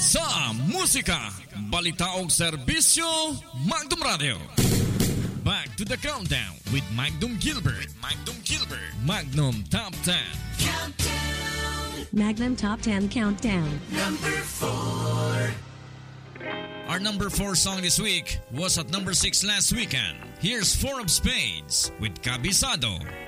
Sa musika, balita o serbisyo, Magdum Radio. Back to the countdown with Magdum Gilbert. Magnum Top 10. Magnum Top 10 Countdown. Number 4. Our number 4 song this week was at number 6 last weekend. Here's Four of Spades with Cabisado.